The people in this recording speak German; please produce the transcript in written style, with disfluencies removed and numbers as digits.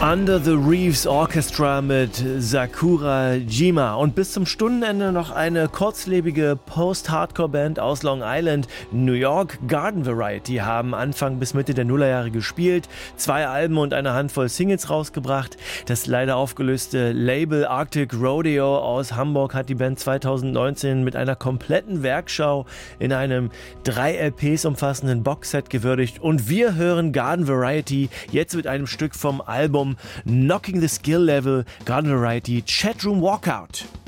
Under the Reefs Orchestra mit Sakura Jima. Und bis zum Stundenende noch eine kurzlebige Post-Hardcore-Band aus Long Island, New York. Garden Variety haben Anfang bis Mitte der Nullerjahre gespielt, 2 Alben und eine Handvoll Singles rausgebracht. Das leider aufgelöste Label Arctic Rodeo aus Hamburg hat die Band 2019 mit einer kompletten Werkschau in einem 3 LPs umfassenden Boxset gewürdigt. Und wir hören Garden Variety jetzt mit einem Stück vom Album Knocking the Skill Level, Garden Variety, Chatroom Walkout.